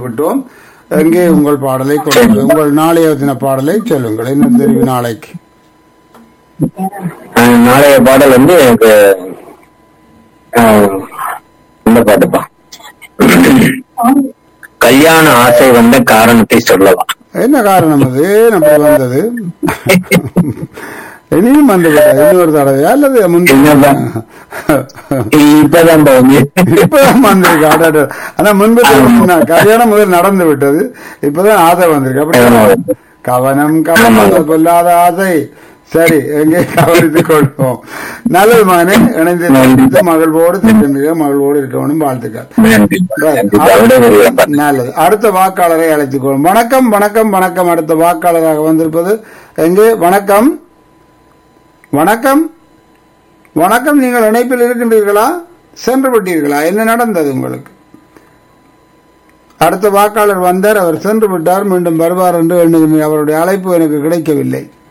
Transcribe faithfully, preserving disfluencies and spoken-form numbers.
விட்டோம். எங்கே உங்கள் பாடலை கொள்ளுங்கள், உங்கள் நாளைய தின பாடலை சொல்லுங்கள். என்ன தெரிவு நாளைக்கு? நாளைய பாடல் வந்து எனக்கு இந்த பாட்டுப்பா, கல்யாண ஆசை வந்த காரணத்தை சொல்லலாம். என்ன காரணம் அது நம்ம வந்தது? இனியும் வந்து விட்டது இன்னொரு தடவை அல்லது இப்பதான் இப்பதான் வந்திருக்கு. ஆனா முன்பு கல்யாணம் முதல் நடந்து விட்டது, இப்பதான் ஆசை வந்திருக்கு. அப்படி கவனம் கவனம் கொல்லாத ஆசை. சரி, எங்கே கவனித்துக் கொள்வோம். நல்லது மகனே, இணைந்து மகிழ்வோடு திட்டமிக மகிழ்வோடு இருக்கணும். வாழ்த்துக்கள். நல்லது. அடுத்த வாக்காளரை அழைத்துக் கொள்ளும். வணக்கம் வணக்கம் வணக்கம். அடுத்த வாக்காளராக வந்திருப்பது எங்கே? வணக்கம் வணக்கம் வணக்கம். நீங்கள் இணைப்பில் இருக்கின்றீர்களா? சென்று விட்டீர்களா? என்ன நடந்தது உங்களுக்கு? அடுத்த வாக்காளர் வந்தார், அவர் சென்று விட்டார். மீண்டும் வருவார் என்று எண்ணுகிறேன். அவருடைய அழைப்பு எனக்கு கிடைக்கவில்லை.